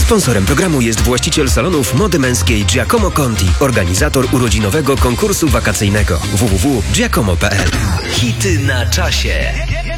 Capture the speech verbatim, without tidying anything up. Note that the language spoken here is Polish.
Sponsorem programu jest właściciel salonów mody męskiej Giacomo Conti, organizator urodzinowego konkursu wakacyjnego w w w kropka giacomo kropka p l. Hity na czasie.